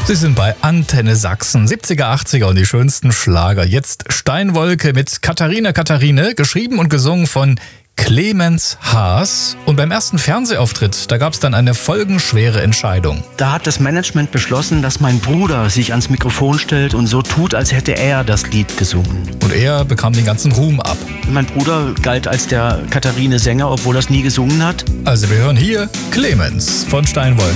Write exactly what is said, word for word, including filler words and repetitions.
Sie sind bei Antenne Sachsen, siebziger, achtziger und die schönsten Schlager. Jetzt Steinwolke mit Katharina Katharine, geschrieben und gesungen von Clemens Haas. Und beim ersten Fernsehauftritt, da gab es dann eine folgenschwere Entscheidung. Da hat das Management beschlossen, dass mein Bruder sich ans Mikrofon stellt und so tut, als hätte er das Lied gesungen. Und er bekam den ganzen Ruhm ab. Mein Bruder galt als der Katharine-Sänger, obwohl er es nie gesungen hat. Also wir hören hier Clemens von Steinwolke.